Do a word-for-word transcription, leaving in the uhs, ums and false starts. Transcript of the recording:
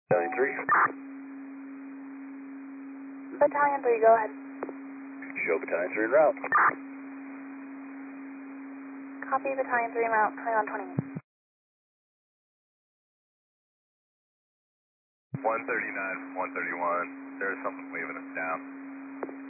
Battalion three. Battalion three, go ahead. Show Battalion three en route. Copy, Battalion three en route, twenty-one twenty. one thirty-nine from one thirty-one. There's something waving us down.